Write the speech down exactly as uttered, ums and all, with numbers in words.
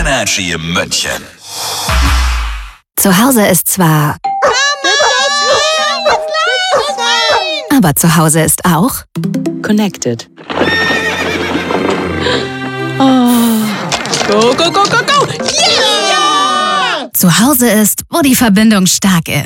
Energy München. Zu Hause ist zwar... Aber zu Hause ist auch... Connected. Oh. Go, go, go, go, go! Yeah! Zu Hause ist, wo die Verbindung stark ist.